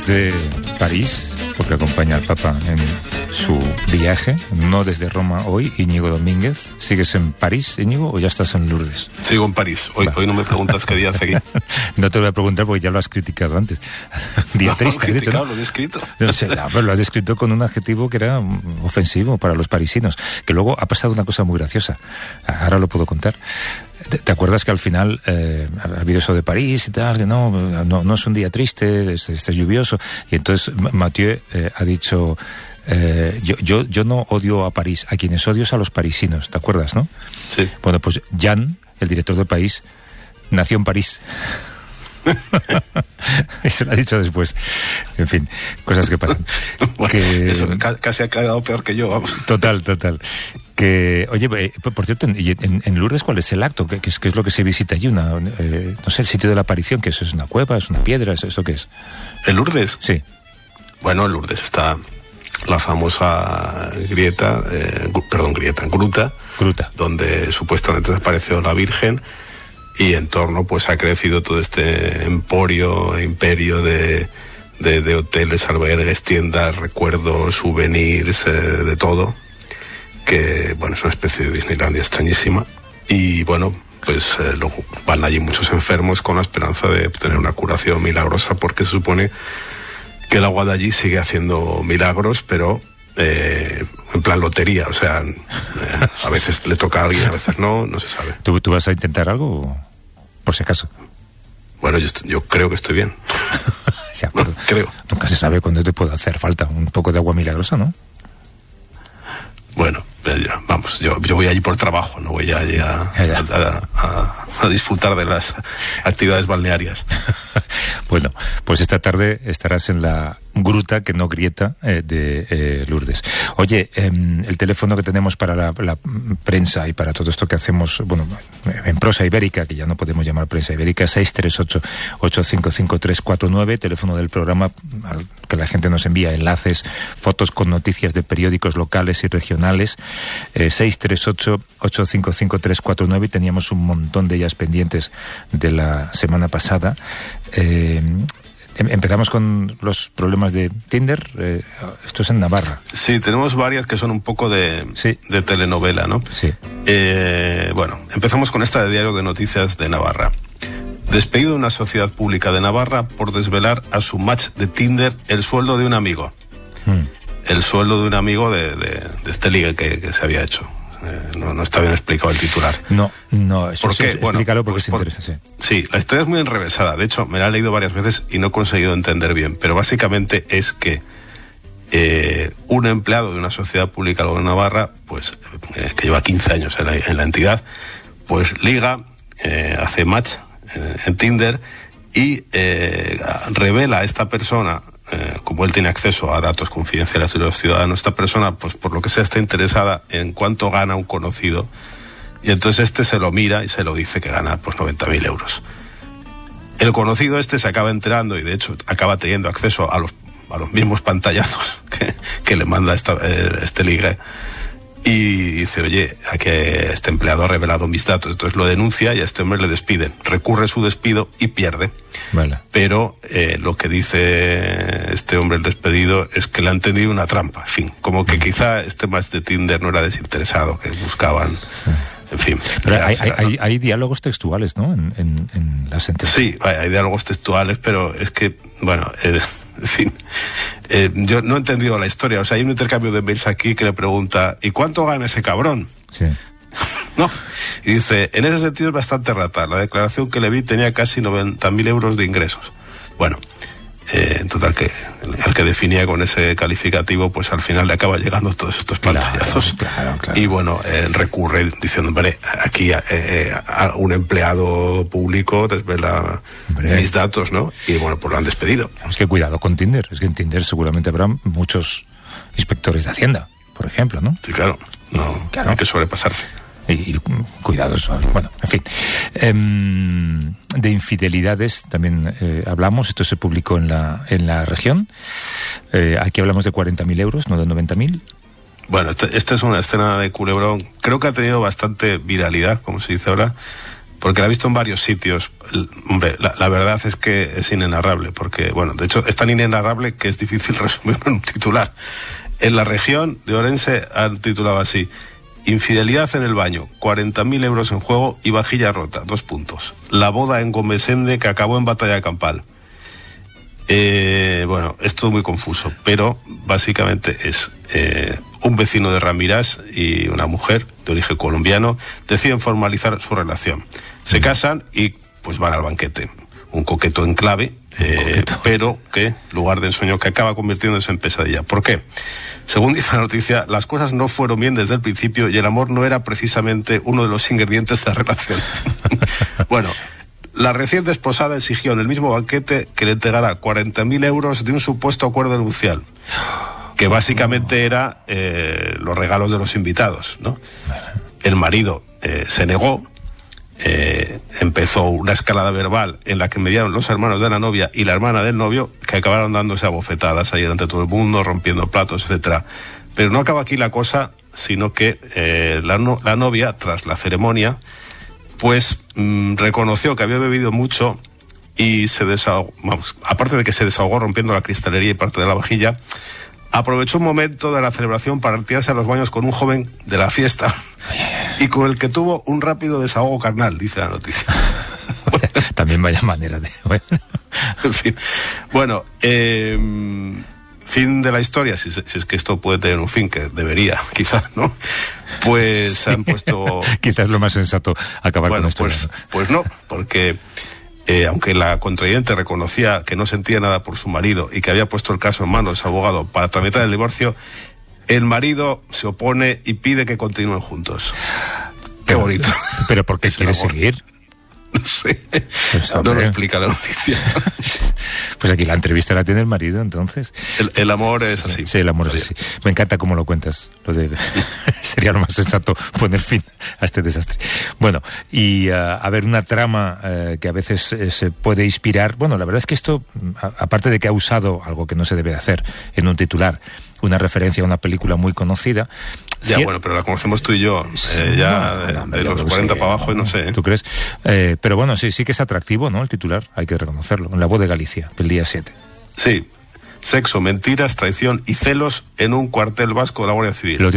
De París, porque acompaña al Papa en su viaje, no desde Roma hoy. Íñigo Domínguez, ¿sigues en París, Íñigo, o ya estás en Lourdes? Sigo en París. Hoy no me preguntas qué día hace aquí. No te voy a preguntar porque ya lo has criticado antes. Día triste, ¿has dicho, ¿no? Lo he escrito. No sé, pero lo has descrito con un adjetivo que era ofensivo para los parisinos. Que luego ha pasado una cosa muy graciosa. Ahora lo puedo contar. ¿Te acuerdas que al final ha habido eso de París y tal? Que no es un día triste, es lluvioso. Y entonces Mathieu ha dicho, yo no odio a París, a quienes odio es a los parisinos. ¿Te acuerdas, no? Sí. Bueno, pues Jan, el director del País, nació en París. Eso lo ha dicho después. En fin, cosas que pasan. Bueno, eso casi ha quedado peor que yo, vamos. Total. Que, oye, por cierto, en Lourdes, ¿cuál es el acto? ¿Qué es lo que se visita allí? No sé, el sitio de la aparición, que eso es una cueva, es una piedra, ¿eso qué es? ¿En Lourdes? Sí. Bueno, en Lourdes está la famosa gruta, donde supuestamente apareció la Virgen, y en torno pues ha crecido todo este imperio de hoteles, albergues, tiendas, recuerdos, souvenirs, de todo, que bueno, es una especie de Disneylandia extrañísima. Y bueno, pues luego van allí muchos enfermos con la esperanza de obtener una curación milagrosa, porque se supone que el agua de allí sigue haciendo milagros, pero en plan lotería, o sea, a veces le toca a alguien, a veces no se sabe. ¿Tú vas a intentar algo, por si acaso? Bueno, yo creo que estoy bien. Creo. Nunca se sabe cuándo te puede hacer falta un poco de agua milagrosa, ¿no? Bueno, vamos, yo voy allí por trabajo, no voy allí a disfrutar de las actividades balnearias. Bueno, pues esta tarde estarás en la gruta, que no grieta, de Lourdes. Oye, el teléfono que tenemos para la prensa y para todo esto que hacemos, bueno, en prosa ibérica, que ya no podemos llamar prensa ibérica, 638-855-349, teléfono del programa al que la gente nos envía enlaces, fotos con noticias de periódicos locales y regionales, 638-855-349, y teníamos un montón de ellas pendientes de la semana pasada. Empezamos con los problemas de Tinder. Esto es en Navarra. Sí, tenemos varias que son un poco de telenovela, ¿no? Sí. Bueno, empezamos con esta de Diario de Noticias de Navarra. Despedido de una sociedad pública de Navarra por desvelar a su match de Tinder el sueldo de un amigo. El sueldo de un amigo de este ligue que se había hecho. No está bien explicado el titular. No, eso ¿por qué? Bueno, explícalo porque se interesa, sí. Sí, la historia es muy enrevesada. De hecho, me la he leído varias veces y no he conseguido entender bien. Pero básicamente es que un empleado de una sociedad pública de Navarra, pues que lleva 15 años en la entidad, pues liga, hace match en Tinder y revela a esta persona, como él tiene acceso a datos confidenciales de los ciudadanos, esta persona, pues por lo que sea, está interesada en cuánto gana un conocido, y entonces este se lo mira y se lo dice que gana pues 90.000 euros. El conocido se acaba enterando, y de hecho acaba teniendo acceso a los mismos pantallazos que le manda este ligue, y dice, oye, a que este empleado ha revelado mis datos. Entonces lo denuncia y a este hombre le despiden. Recurre su despido y pierde. Vale. Pero lo que dice este hombre, el despedido, es que le han tendido una trampa. En fin, como que quizá este match de Tinder no era desinteresado, que buscaban... En fin. Pero hay diálogos textuales, ¿no? En la sentencia. Sí, hay diálogos textuales, pero es que, bueno... en fin, yo no he entendido la historia. O sea, hay un intercambio de mails aquí que le pregunta, ¿y cuánto gana ese cabrón? Sí. ¿No? Y dice, en ese sentido es bastante rata. La declaración que le vi tenía casi 90.000 euros de ingresos. Bueno, en total, que el que definía con ese calificativo, pues al final le acaba llegando todos estos pantallazos. Claro. Y bueno, recurre diciendo, hombre, aquí a un empleado público desvela mis datos, ¿no? Y bueno, pues lo han despedido. Es que cuidado con Tinder. Es que en Tinder seguramente habrá muchos inspectores de Hacienda, por ejemplo, ¿no? Sí, claro. No, claro. Hay que sobrepasarse. Y cuidados, bueno, en fin. De infidelidades también hablamos. Esto se publicó en la región. Aquí hablamos de 40.000 euros, no de 90.000. Bueno, esta es una escena de culebrón. Creo que ha tenido bastante viralidad, como se dice ahora. porque la he visto en varios sitios. Hombre, la verdad es que es inenarrable, porque, bueno, de hecho es tan inenarrable que es difícil resumirlo en un titular. En La Región de Orense han titulado así: infidelidad en el baño, 40.000 euros en juego y vajilla rota, 2 puntos. La boda en Gomesende que acabó en batalla campal. Bueno, es todo muy confuso, pero básicamente es un vecino de Ramirás y una mujer de origen colombiano deciden formalizar su relación. Se casan y pues van al banquete. Un coqueto enclave, pero que lugar de ensueño que acaba convirtiéndose en pesadilla. ¿Por qué? Según dice la noticia, las cosas no fueron bien desde el principio y el amor no era precisamente uno de los ingredientes de la relación. Bueno, la recién desposada exigió en el mismo banquete que le entregara 40.000 euros de un supuesto acuerdo nupcial, que básicamente era los regalos de los invitados, ¿no? El marido se negó, empezó una escalada verbal en la que mediaron los hermanos de la novia y la hermana del novio, que acabaron dándose a bofetadas ahí delante de todo el mundo, rompiendo platos, etcétera. Pero no acaba aquí la cosa, sino que la novia, tras la ceremonia, pues reconoció que había bebido mucho y se desahogó, vamos, aparte de que se desahogó rompiendo la cristalería y parte de la vajilla, aprovechó un momento de la celebración para retirarse a los baños con un joven de la fiesta y con el que tuvo un rápido desahogo carnal, dice la noticia. También vaya manera de... Bueno. En fin. Bueno, fin de la historia, si es que esto puede tener un fin, que debería, quizás, ¿no? Pues se han puesto... Quizás lo más sensato acabar con esto. Pues no, porque aunque la contrayente reconocía que no sentía nada por su marido y que había puesto el caso en manos de su abogado para tramitar el divorcio, el marido se opone y pide que continúen juntos. Qué bonito. ¿Pero por qué quiere seguir? No sé, pues, no lo explica la noticia. Pues aquí la entrevista la tiene el marido, entonces. El amor es así. Sí, el amor es así. Me encanta cómo lo cuentas. Sería lo más sensato poner fin a este desastre. Bueno, y a ver, una trama que a veces se puede inspirar. Bueno, la verdad es que esto, aparte de que ha usado algo que no se debe hacer en un titular, una referencia a una película muy conocida. Ya, bueno, pero la conocemos tú y yo, ya de los 40 para abajo, y no sé. ¿Tú crees? Pero bueno, sí que es atractivo, ¿no? El titular, hay que reconocerlo. En La Voz de Galicia, del día 7. Sí, sexo, mentiras, traición y celos en un cuartel vasco de la Guardia Civil.